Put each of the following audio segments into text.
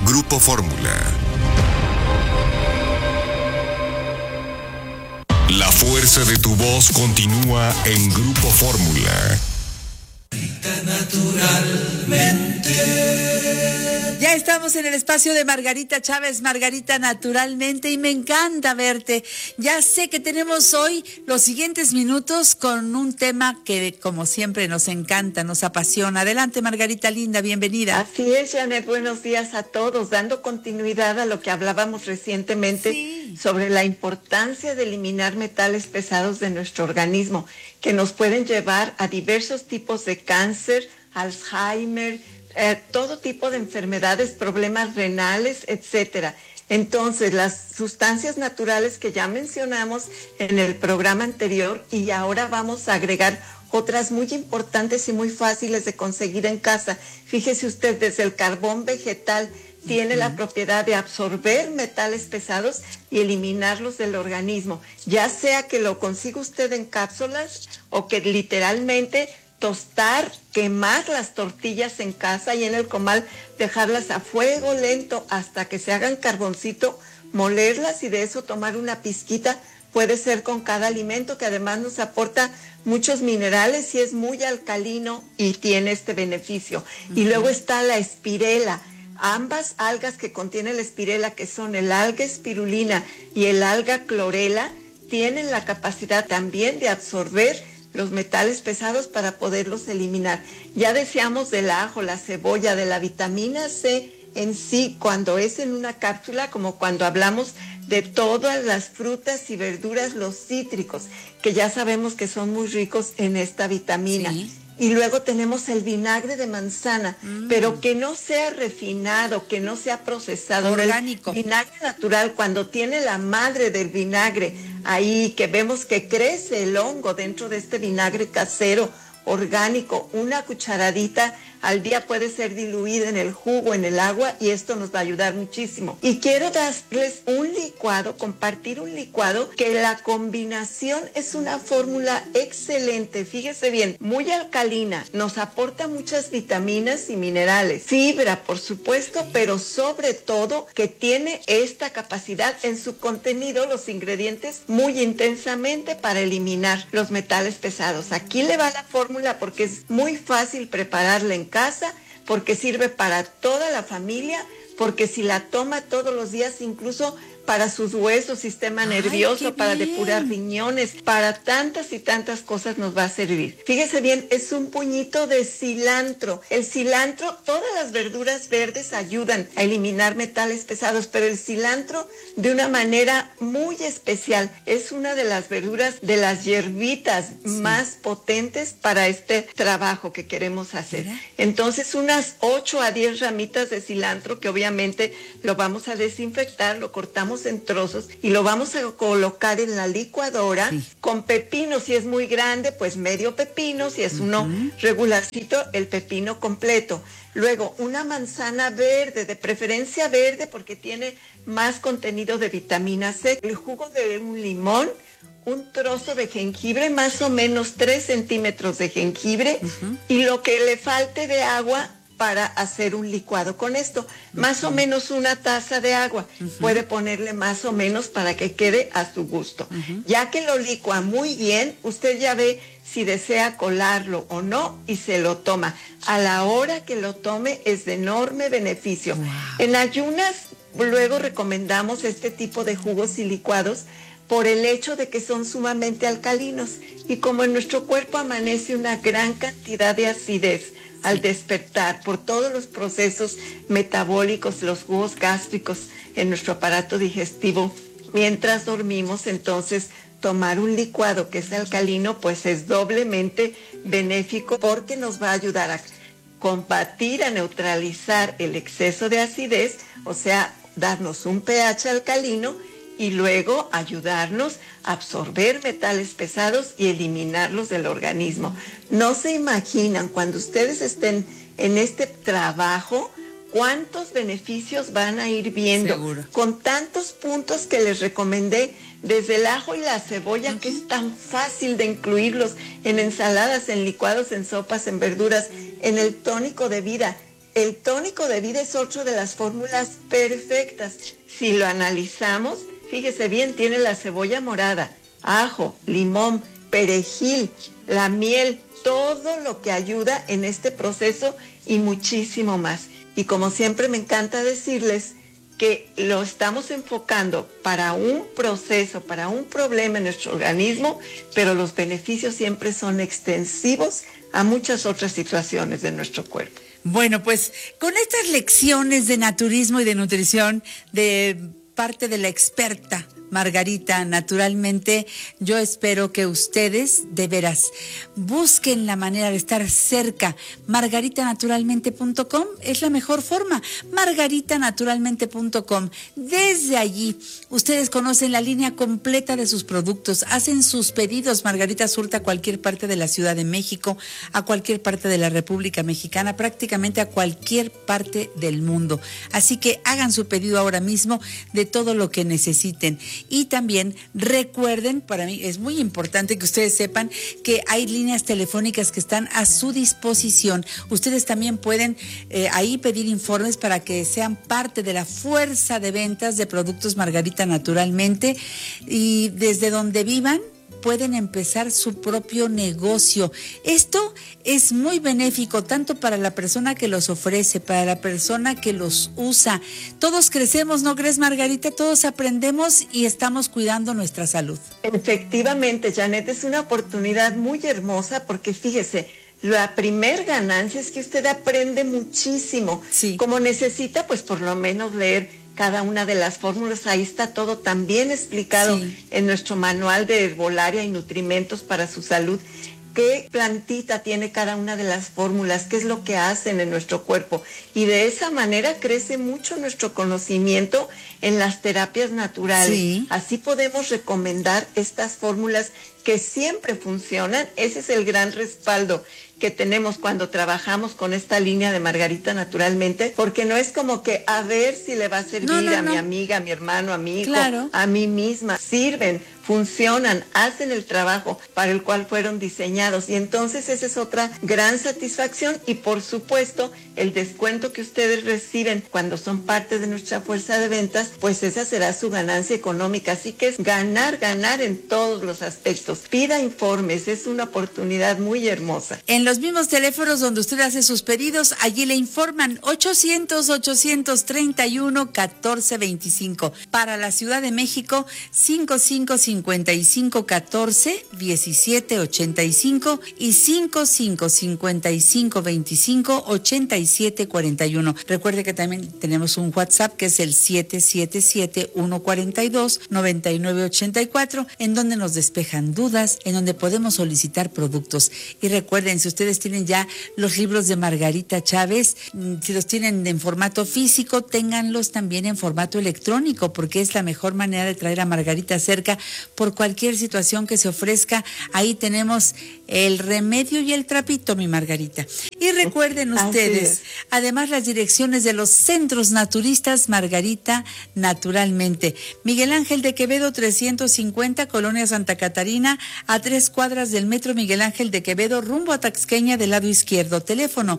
Grupo Fórmula. La fuerza de tu voz continúa en Grupo Fórmula. Naturalmente. Ya estamos en el espacio de Margarita Chávez, Margarita Naturalmente, y me encanta verte. Ya sé que tenemos hoy los siguientes minutos con un tema que, como siempre, nos encanta, nos apasiona. Adelante, Margarita linda, bienvenida. Así es, Janet, buenos días a todos. Dando continuidad a lo que hablábamos recientemente sobre la importancia de eliminar metales pesados de nuestro organismo, que nos pueden llevar a diversos tipos de cáncer, Alzheimer, todo tipo de enfermedades, problemas renales, etcétera. Entonces, las sustancias naturales que ya mencionamos en el programa anterior, y ahora vamos a agregar otras muy importantes y muy fáciles de conseguir en casa. Fíjese usted, desde el carbón vegetal tiene la propiedad de absorber metales pesados y eliminarlos del organismo, ya sea que lo consiga usted en cápsulas o que literalmente tostar, quemar las tortillas en casa y en el comal dejarlas a fuego lento hasta que se hagan carboncito, molerlas y de eso tomar una pizquita. Puede ser con cada alimento, que además nos aporta muchos minerales y es muy alcalino y tiene este beneficio. Y luego está la espirela. Ambas algas que contiene la espirela, que son el alga espirulina y el alga clorela, tienen la capacidad también de absorber los metales pesados para poderlos eliminar. Ya decíamos del ajo, la cebolla, de la vitamina C en sí, cuando es en una cápsula, como cuando hablamos de todas las frutas y verduras, los cítricos, que ya sabemos que son muy ricos en esta vitamina. Sí. Y luego tenemos el vinagre de manzana, pero que no sea refinado, que no sea procesado. Orgánico. El vinagre natural, cuando tiene la madre del vinagre ahí, que vemos que crece el hongo dentro de este vinagre casero, orgánico, una cucharadita al día puede ser diluida en el jugo, en el agua, y esto nos va a ayudar muchísimo. Y quiero darles un licuado, compartir un licuado, que la combinación es una fórmula excelente. Fíjese bien, muy alcalina, nos aporta muchas vitaminas y minerales, fibra, por supuesto, pero sobre todo que tiene esta capacidad en su contenido, los ingredientes, muy intensamente para eliminar los metales pesados. Aquí le va la fórmula porque es muy fácil prepararla en casa, porque sirve para toda la familia, porque si la toma todos los días, incluso para sus huesos, sistema nervioso, para depurar riñones, para tantas y tantas cosas nos va a servir. Fíjese bien, es un puñito de cilantro. El cilantro, todas las verduras verdes ayudan a eliminar metales pesados, pero el cilantro de una manera muy especial. Es una de las verduras, de las hierbitas más potentes para este trabajo que queremos hacer. Entonces, unas 8 a 10 ramitas de cilantro, que obviamente lo vamos a desinfectar, lo cortamos en trozos y lo vamos a colocar en la licuadora con pepino. Si es muy grande, pues medio pepino; si es uno regularcito, el pepino completo. Luego, una manzana verde, de preferencia verde porque tiene más contenido de vitamina C, el jugo de un limón, un trozo de jengibre, más o menos 3 centímetros de jengibre, y lo que le falte de agua para hacer un licuado con esto, más o menos una taza de agua, puede ponerle más o menos para que quede a su gusto. Ya que lo licua muy bien, usted ya ve si desea colarlo o no y se lo toma. A la hora que lo tome es de enorme beneficio. En ayunas luego recomendamos este tipo de jugos y licuados por el hecho de que son sumamente alcalinos, y como en nuestro cuerpo amanece una gran cantidad de acidez al despertar por todos los procesos metabólicos, los jugos gástricos en nuestro aparato digestivo mientras dormimos, entonces tomar un licuado que es alcalino pues es doblemente benéfico, porque nos va a ayudar a combatir, a neutralizar el exceso de acidez, o sea, darnos un pH alcalino, y luego ayudarnos a absorber metales pesados y eliminarlos del organismo. No se imaginan, cuando ustedes estén en este trabajo, cuántos beneficios van a ir viendo. Seguro. Con tantos puntos que les recomendé, desde el ajo y la cebolla, que es tan fácil de incluirlos en ensaladas, en licuados, en sopas, en verduras, en el tónico de vida. el tónico de vida es otro de las fórmulas perfectas. Si lo analizamos, fíjese bien, tiene la cebolla morada, ajo, limón, perejil, la miel, todo lo que ayuda en este proceso y muchísimo más. Y como siempre me encanta decirles que lo estamos enfocando para un proceso, para un problema en nuestro organismo, pero los beneficios siempre son extensivos a muchas otras situaciones de nuestro cuerpo. Bueno, pues con estas lecciones de naturismo y de nutrición de parte de la experta Margarita Naturalmente, yo espero que ustedes de veras busquen la manera de estar cerca. margaritanaturalmente.com es la mejor forma. margaritanaturalmente.com. Desde allí ustedes conocen la línea completa de sus productos, hacen sus pedidos. Margarita surta a cualquier parte de la Ciudad de México, a cualquier parte de la República Mexicana, prácticamente a cualquier parte del mundo. Así que hagan su pedido ahora mismo de todo lo que necesiten. Y también recuerden, para mí es muy importante que ustedes sepan que hay líneas telefónicas que están a su disposición. Ustedes también pueden ahí pedir informes para que sean parte de la fuerza de ventas de productos Margarita Naturalmente, y desde donde vivan pueden empezar su propio negocio. Esto es muy benéfico tanto para la persona que los ofrece, para la persona que los usa. Todos crecemos, ¿no crees, Margarita? Todos aprendemos y estamos cuidando nuestra salud. Efectivamente, Janet, es una oportunidad muy hermosa porque fíjese, la primer ganancia es que usted aprende muchísimo. Sí. Como necesita, pues por lo menos leer cada una de las fórmulas, ahí está todo también explicado en nuestro manual de herbolaria y nutrimentos para su salud. ¿Qué plantita tiene cada una de las fórmulas? ¿Qué es lo que hacen en nuestro cuerpo? Y de esa manera crece mucho nuestro conocimiento en las terapias naturales. Sí. Así podemos recomendar estas fórmulas que siempre funcionan. Ese es el gran respaldo que tenemos cuando trabajamos con esta línea de Margarita Naturalmente, porque no es como que a ver si le va a servir a mi amiga, a mi hermano, a mi hijo, a mí misma. Sirven, funcionan, hacen el trabajo para el cual fueron diseñados, y entonces esa es otra gran satisfacción. Y por supuesto el descuento que ustedes reciben cuando son parte de nuestra fuerza de ventas, pues esa será su ganancia económica. Así que es ganar, ganar en todos los aspectos. Pida informes, es una oportunidad muy hermosa. En los mismos teléfonos donde usted hace sus pedidos, allí le informan 800-831-1425. Para la Ciudad de México, 5555-14-1785 y 5555-25-8741. Recuerde que también tenemos un WhatsApp que es el 777-142-9984, en donde nos despejan dudas, en donde podemos solicitar productos. Y recuerden, si ustedes tienen ya los libros de Margarita Chávez, si los tienen en formato físico, ténganlos también en formato electrónico, porque es la mejor manera de traer a Margarita cerca por cualquier situación que se ofrezca. Ahí tenemos el remedio y el trapito, mi Margarita. Y recuerden ustedes, además, las direcciones de los centros naturistas Margarita Naturalmente. Miguel Ángel de Quevedo 350, Colonia Santa Catarina, a 3 cuadras del Metro Miguel Ángel de Quevedo, rumbo a Taxqueña del lado izquierdo. Teléfono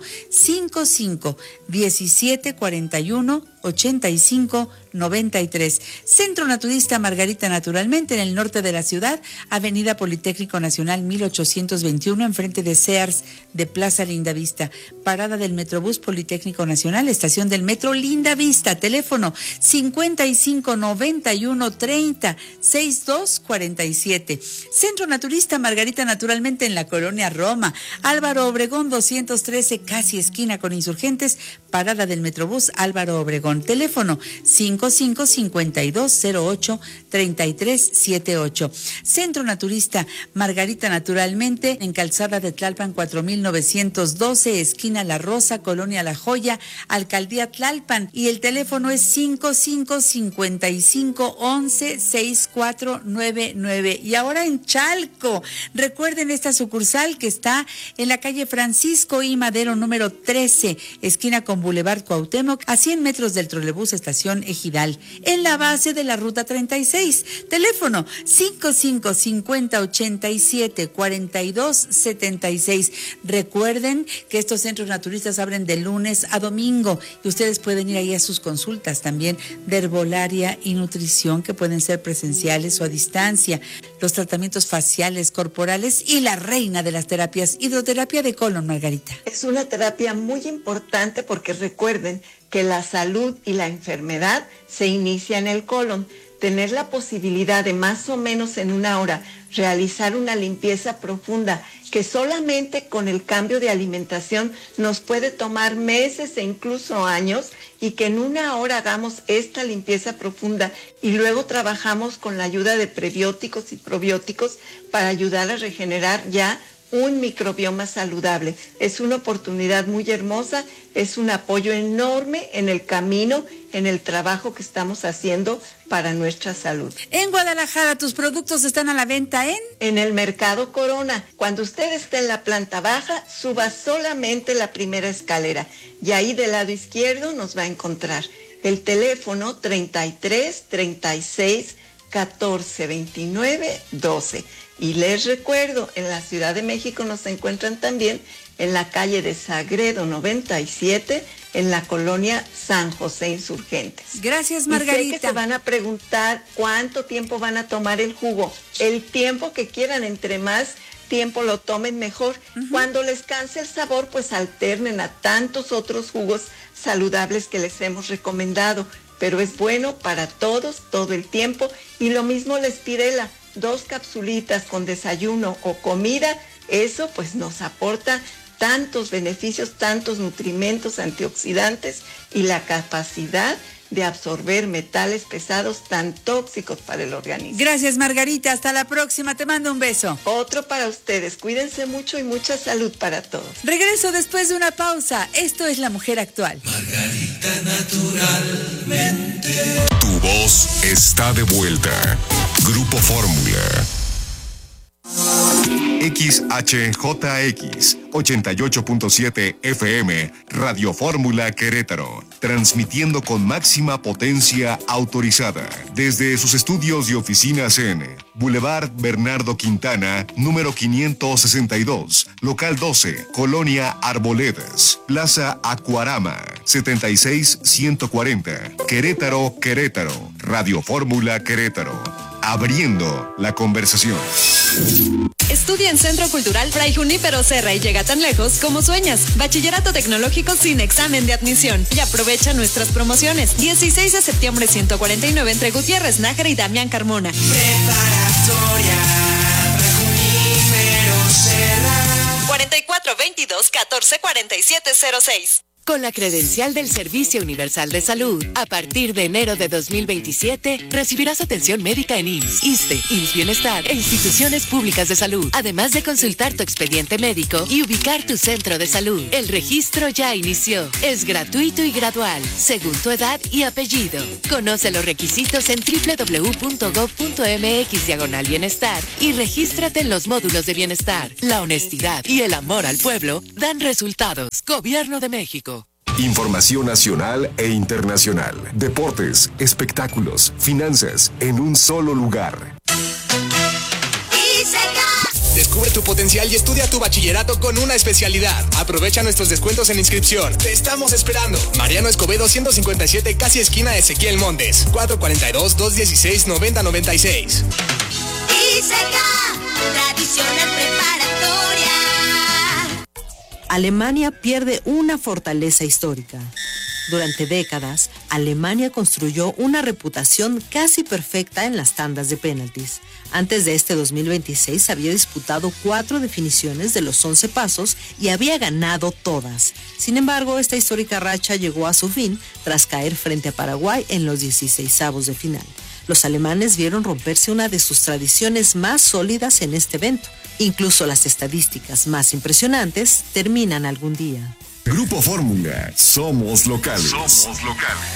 55-1741-85-93. Centro Naturista Margarita Naturalmente, en el norte de la ciudad, Avenida Politécnico Nacional 1821, enfrente de Sears de Plaza Lindavista. Parada del Metrobús Politécnico Nacional, estación del Metro Lindavista. Teléfono 55-91-30-6247. Centro Naturista Margarita Naturalmente, en la Colonia Roma, Álvaro Obregón 213, casi esquina con Insurgentes. Parada del Metrobús Álvaro Obregón. Teléfono 55-5208-3378. Centro Naturista Margarita Naturalmente, en Calzada de Tlalpan 4912, esquina La Rosa, Colonia La Joya, Alcaldía Tlalpan. Y el teléfono es 55-55-11-6499. Y ahora en Chalco, recuerden esta sucursal que está en la calle Francisco I. Madero, número 13, esquina con Boulevard Cuauhtémoc, a 100 metros del trolebús estación Ejido Ejidal, en la base de la Ruta 36. Teléfono 5550-87-4276. Recuerden que estos centros naturistas abren de lunes a domingo y ustedes pueden ir ahí a sus consultas también de herbolaria y nutrición, que pueden ser presenciales o a distancia, los tratamientos faciales, corporales y la reina de las terapias, hidroterapia de colon, Margarita. Es una terapia muy importante porque recuerden que la salud y la enfermedad se inicia en el colon. Tener la posibilidad de más o menos en una hora realizar una limpieza profunda que solamente con el cambio de alimentación nos puede tomar meses e incluso años, y que en una hora hagamos esta limpieza profunda y luego trabajamos con la ayuda de prebióticos y probióticos para ayudar a regenerar ya un microbioma saludable. Es una oportunidad muy hermosa, es un apoyo enorme en el camino, en el trabajo que estamos haciendo para nuestra salud. En Guadalajara, tus productos están a la venta en el Mercado Corona. Cuando usted esté en la planta baja, suba solamente la primera escalera y ahí del lado izquierdo nos va a encontrar. El teléfono 33 36 14 29 12. Y les recuerdo, en la Ciudad de México nos encuentran también en la calle de Sagredo 97, en la colonia San José Insurgentes. Gracias, Margarita. Y sé que se van a preguntar cuánto tiempo van a tomar el jugo. El tiempo que quieran, entre más tiempo lo tomen, mejor. Cuando les canse el sabor, pues alternen a tantos otros jugos saludables que les hemos recomendado. Pero es bueno para todos, todo el tiempo. Y lo mismo la espirela, 2 capsulitas con desayuno o comida, eso pues nos aporta tantos beneficios, tantos nutrimentos, antioxidantes y la capacidad de absorber metales pesados tan tóxicos para el organismo. Gracias, Margarita. Hasta la próxima. Te mando un beso. Otro para ustedes. Cuídense mucho y mucha salud para todos. Regreso después de una pausa. Esto es La Mujer Actual. Margarita, naturalmente. Tu voz está de vuelta. Grupo Fórmula. XHJX 88.7 FM, Radio Fórmula Querétaro, transmitiendo con máxima potencia autorizada desde sus estudios y oficinas en Boulevard Bernardo Quintana, número 562, local 12, Colonia Arboledas, Plaza Acuarama, 76140, Querétaro, Querétaro, Radio Fórmula Querétaro, abriendo la conversación. Estudia en Centro Cultural Fray Junípero Serra y llega tan lejos como sueñas. Bachillerato tecnológico sin examen de admisión. Y aprovecha nuestras promociones. 16 de septiembre 149 entre Gutiérrez Nájera y Damián Carmona. Preparatoria Fray Junípero Serra. 44 22 14 47 06. Con la credencial del Servicio Universal de Salud, a partir de enero de 2027, recibirás atención médica en IMSS, ISSSTE, IMSS Bienestar e instituciones públicas de salud, además de consultar tu expediente médico y ubicar tu centro de salud. El registro ya inició. Es gratuito y gradual, según tu edad y apellido. Conoce los requisitos en www.gov.mx/bienestar y regístrate en los módulos de bienestar. La honestidad y el amor al pueblo dan resultados. Gobierno de México. Información nacional e internacional, deportes, espectáculos, finanzas, en un solo lugar. Descubre tu potencial y estudia tu bachillerato con una especialidad. Aprovecha nuestros descuentos en inscripción. Te estamos esperando. Mariano Escobedo 157, casi esquina Ezequiel Montes. 442-216-9096. Tradicional preparatoria. Alemania pierde una fortaleza histórica. Durante décadas, Alemania construyó una reputación casi perfecta en las tandas de penaltis. Antes de este 2026 había disputado 4 definiciones de los 11 pasos y había ganado todas. Sin embargo, esta histórica racha llegó a su fin tras caer frente a Paraguay en los 16avos de final. Los alemanes vieron romperse una de sus tradiciones más sólidas en este evento. Incluso las estadísticas más impresionantes terminan algún día. Grupo Fórmula, somos locales. Somos locales.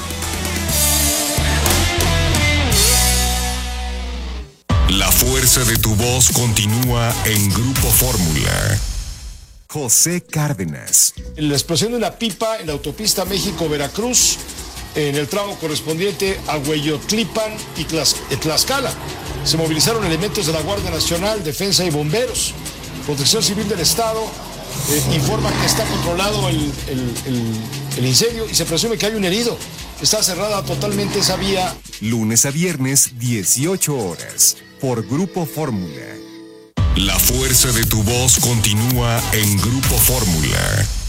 La fuerza de tu voz continúa en Grupo Fórmula. José Cárdenas. La explosión de una pipa en la autopista México-Veracruz en el tramo correspondiente a Hueyotlipan y Tlaxcala. Se movilizaron elementos de la Guardia Nacional, Defensa y Bomberos. Protección Civil del Estado informa que está controlado el incendio y se presume que hay un herido. Está cerrada totalmente esa vía. Lunes a viernes, 18 horas, por Grupo Fórmula. La fuerza de tu voz continúa en Grupo Fórmula.